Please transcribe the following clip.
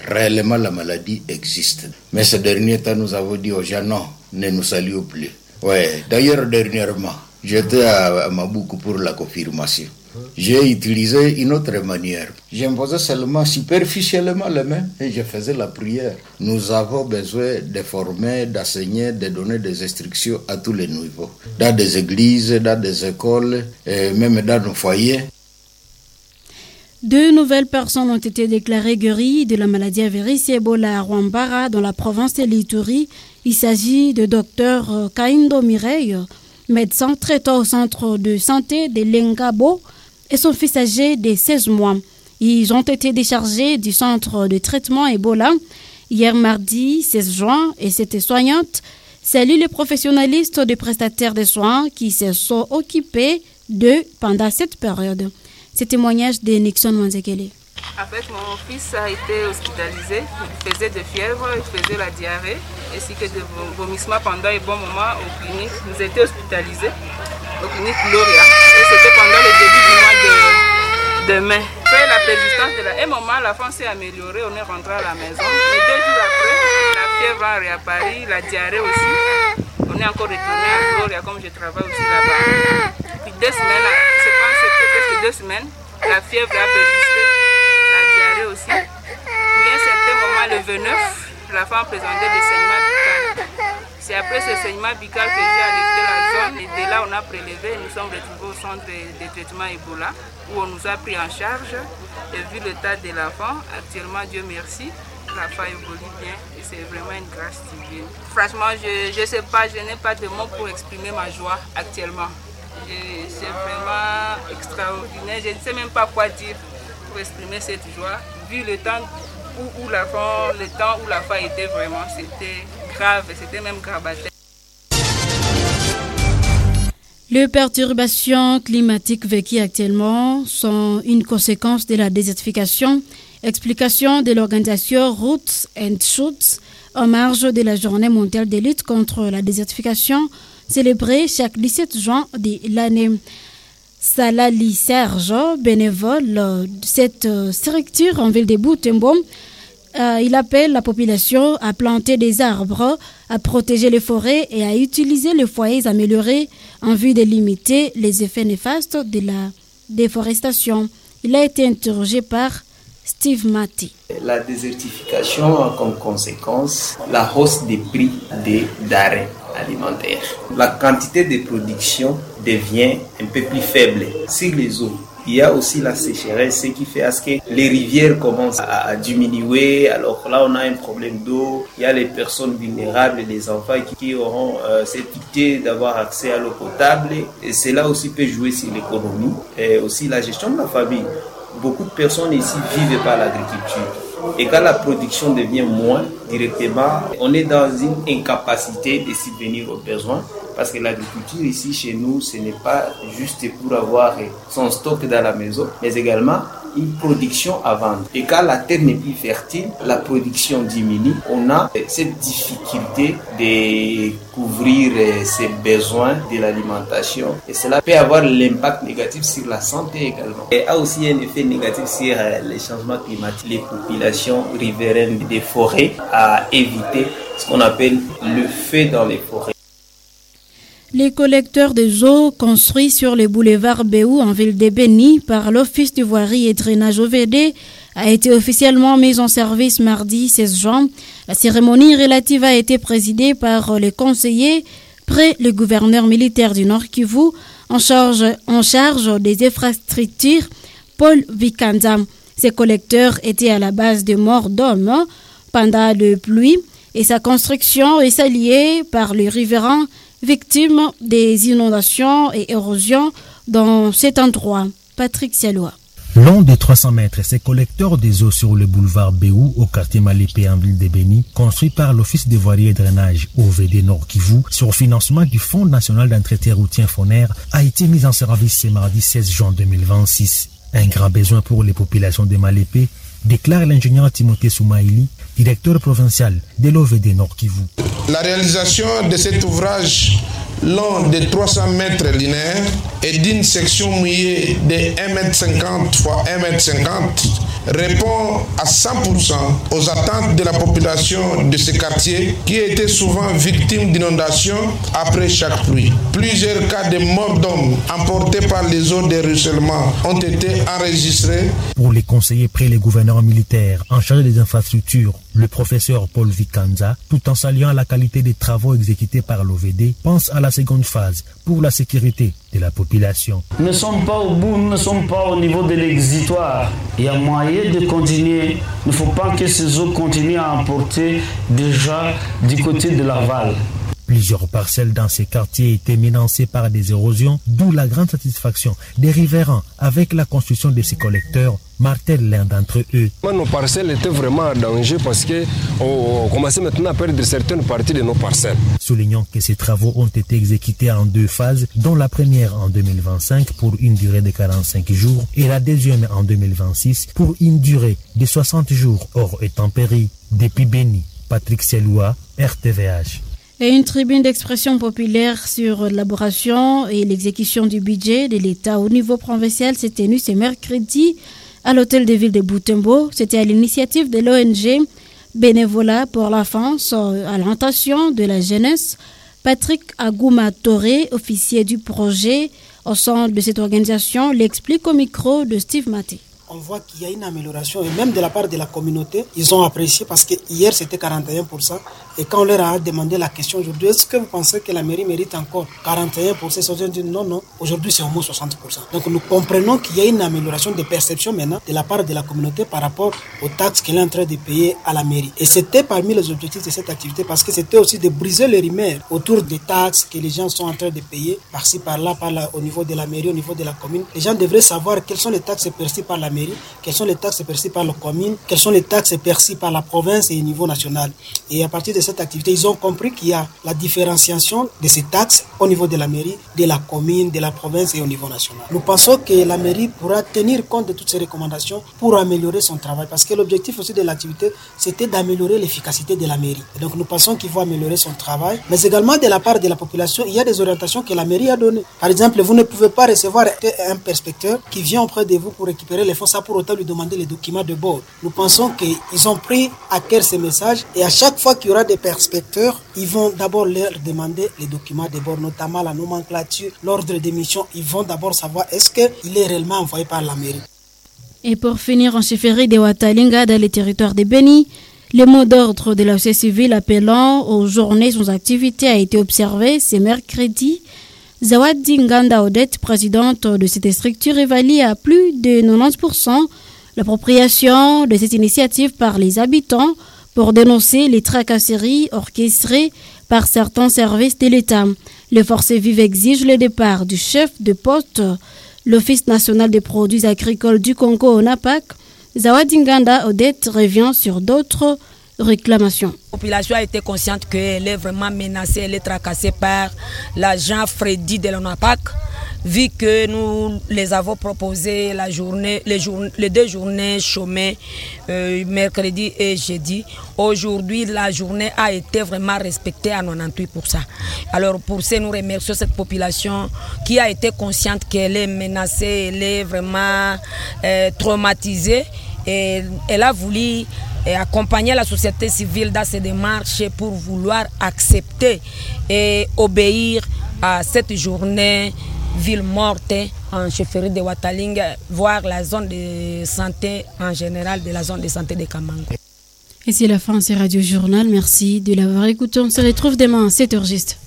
réellement la maladie existe. Mais ces derniers temps, nous avons dit aux gens non, ne nous saluons plus. Ouais, d'ailleurs, dernièrement, j'étais à Maboukou pour la confirmation. J'ai utilisé une autre manière. J'imposais seulement superficiellement les mains et je faisais la prière. Nous avons besoin de former, d'enseigner, de donner des instructions à tous les niveaux. Dans des églises, dans des écoles, et même dans nos foyers. 2 nouvelles personnes ont été déclarées guéries de la maladie à virus Ebola à Rwambara dans la province de l'Ituri. Il s'agit de Dr Kaindo Mireille, médecin traitant au centre de santé de Lengabo, et son fils âgé de 16 mois. Ils ont été déchargés du centre de traitement Ebola hier mardi 16 juin et cette soignante salue les professionnalistes des prestataires de soins qui se sont occupés d'eux pendant cette période. Ce témoignage de Nixon Wanzekele. En fait, mon fils a été hospitalisé. Il faisait de fièvre, il faisait la diarrhée, ainsi que des vomissements pendant un bon moment aux cliniques. Nous étions hospitalisés aux cliniques Gloria. Et c'était pendant le début du mois de mai. Après la persistance de un moment, la France s'est améliorée, on est rentré à la maison. Et 2 jours après, la fièvre a réapparu, la diarrhée aussi. On est encore retourné à Gloria, comme je travaille aussi là-bas. Puis 2 semaines, c'était presque 2 semaines, la fièvre a persisté. La diarrhée aussi. Puis à un certain moment, le 29, la femme présentait des saignements buccales. C'est après ce saignement buccal que j'ai alerté la zone et de là on a prélevé. Nous sommes retrouvés au centre de traitement Ebola où on nous a pris en charge. Et vu l'état de l'enfant, actuellement, Dieu merci, l'enfant évolue bien et c'est vraiment une grâce divine. Franchement, je ne sais pas, je n'ai pas de mots pour exprimer ma joie actuellement. C'est vraiment extraordinaire, je ne sais même pas quoi dire pour exprimer cette joie. Vu le temps où l'enfant était vraiment, c'était grave, c'était même gravateur. Les perturbations climatiques vécues actuellement sont une conséquence de la désertification. Explication de l'organisation Roots and Shoots en marge de la journée mondiale de lutte contre la désertification célébrée chaque 17 juin de l'année. Salali Serge, bénévole de cette structure en ville de Butembo, il appelle la population à planter des arbres, à protéger les forêts et à utiliser les foyers améliorés en vue de limiter les effets néfastes de la déforestation. Il a été interrogé par Steve Mati. La désertification a comme conséquence la hausse des prix des denrées alimentaires. La quantité de production devient un peu plus faible sur les eaux. Il y a aussi la sécheresse, ce qui fait à ce que les rivières commencent à diminuer. Alors là, on a un problème d'eau. Il y a les personnes vulnérables, les enfants qui auront cette pitié d'avoir accès à l'eau potable. Et cela aussi peut jouer sur l'économie et aussi la gestion de la famille. Beaucoup de personnes ici vivent par l'agriculture. Et quand la production devient moins directement, on est dans une incapacité de subvenir aux besoins. Parce que l'agriculture ici chez nous, ce n'est pas juste pour avoir son stock dans la maison, mais également une production à vendre. Et quand la terre n'est plus fertile, la production diminue. On a cette difficulté de couvrir ses besoins de l'alimentation. Et cela peut avoir l'impact négatif sur la santé également. Et a aussi un effet négatif sur les changements climatiques. Les populations riveraines des forêts à éviter ce qu'on appelle le feu dans les forêts. Les collecteurs des eaux construits sur le boulevard Béou en ville de Béni par l'Office de voirie et drainage OVD a été officiellement mis en service mardi 16 juin. La cérémonie relative a été présidée par les conseillers près le gouverneur militaire du Nord Kivu en charge des infrastructures, Paul Vikanza. Ces collecteurs étaient à la base de morts d'hommes pendant la pluie et sa construction est saluée par les riverains victimes des inondations et érosions dans cet endroit. Patrick Sialoa. Long de 300 mètres, ces collecteurs des eaux sur le boulevard Béou, au quartier Malépé en ville de Béni, construit par l'Office de voirie et drainage OVD Nord Kivu, sur financement du Fonds national d'entretien routier Foner, a été mis en service ce mardi 16 juin 2026. Un grand besoin pour les populations de Malépé, déclare l'ingénieur Timothée Soumaïli, directeur provincial de l'OVD Nord Kivu. La réalisation de cet ouvrage long de 300 mètres linéaires et d'une section mouillée de 1,50 m x 1,50 m répond à 100% aux attentes de la population de ce quartier qui était souvent victime d'inondations après chaque pluie. Plusieurs cas de morts d'hommes emportés par les eaux de ruissellement ont été enregistrés. Pour les conseillers près les gouverneurs militaires en charge des infrastructures, le professeur Paul Vikanza, tout en saluant la qualité des travaux exécutés par l'OVD, pense à la seconde phase pour la sécurité de la population. Nous ne sommes pas au bout, nous ne sommes pas au niveau de l'exutoire. Il y a moyen de continuer. Il ne faut pas que ces eaux continuent à emporter déjà du côté de l'aval. Plusieurs parcelles dans ces quartiers étaient menacées par des érosions, d'où la grande satisfaction des riverains avec la construction de ces collecteurs, martèle l'un d'entre eux. Nos parcelles étaient vraiment en danger parce qu'on commençait maintenant à perdre certaines parties de nos parcelles. Soulignant que ces travaux ont été exécutés en 2 phases, dont la première en 2025 pour une durée de 45 jours et la deuxième en 2026 pour une durée de 60 jours hors intempéries. Depuis Béni, Patrick Seloua, RTVH. Et une tribune d'expression populaire sur l'élaboration et l'exécution du budget de l'État au niveau provincial s'est tenue ce mercredi à l'hôtel de ville de Butembo. C'était à l'initiative de l'ONG Bénévolat pour l'enfance à l'orientation de la jeunesse. Patrick Agouma Toré, officier du projet au sein de cette organisation, l'explique au micro de Steve Maté. On voit qu'il y a une amélioration et même de la part de la communauté, ils ont apprécié parce que hier c'était 41% et quand on leur a demandé la question aujourd'hui, est-ce que vous pensez que la mairie mérite encore 41%? Ils ont dit non, aujourd'hui c'est au moins 60%. Donc nous comprenons qu'il y a une amélioration de perception maintenant de la part de la communauté par rapport aux taxes qu'elle est en train de payer à la mairie. Et c'était parmi les objectifs de cette activité parce que c'était aussi de briser les rumeurs autour des taxes que les gens sont en train de payer par-ci par-là, au niveau de la mairie, au niveau de la commune. Les gens devraient savoir quelles sont les taxes perçues par la mairie, quelles sont les taxes perçues par la commune, quelles sont les taxes perçues par la province et au niveau national. Et à partir de cette activité, ils ont compris qu'il y a la différenciation de ces taxes au niveau de la mairie, de la commune, de la province et au niveau national. Nous pensons que la mairie pourra tenir compte de toutes ces recommandations pour améliorer son travail parce que l'objectif aussi de l'activité, c'était d'améliorer l'efficacité de la mairie. Et donc nous pensons qu'il faut améliorer son travail, mais également de la part de la population, il y a des orientations que la mairie a données. Par exemple, vous ne pouvez pas recevoir un prospecteur qui vient auprès de vous pour récupérer les fonds, ça pour autant lui demander les documents de bord. Nous pensons qu'ils ont pris à cœur ces messages et à chaque fois qu'il y aura des prospecteurs, ils vont d'abord leur demander les documents de bord, notamment la nomenclature, l'ordre d'émission. Ils vont d'abord savoir est-ce qu'il est réellement envoyé par la mairie. Et pour finir, en chefferie de Watalinga, dans les territoires de Béni, le mot d'ordre de la société civile appelant aux journées sans activité a été observé ce mercredi. Zawadi Nganda Odette, présidente de cette structure, évalue à plus de 90% l'appropriation de cette initiative par les habitants pour dénoncer les tracasseries orchestrées par certains services de l'État. Les forces vives exigent le départ du chef de poste, l'Office national des produits agricoles du Congo, ONAPAC. Zawadi Nganda Odette revient sur d'autres réclamations. La population a été consciente qu'elle est vraiment menacée, elle est tracassée par l'agent Freddy de l'ONAPAC, vu que nous les avons proposé les 2 journées chômées, mercredi et jeudi. Aujourd'hui, la journée a été vraiment respectée à 98%. Alors pour ça, nous remercions cette population qui a été consciente qu'elle est menacée, elle est vraiment traumatisée et elle a voulu accompagner la société civile dans ces démarches pour vouloir accepter et obéir à cette journée ville morte en chefferie de Watalinga, voire la zone de santé en général de la zone de santé de Kamango. Et c'est la fin de ce Radio Journal. Merci de l'avoir écouté. On se retrouve demain à 7h juste.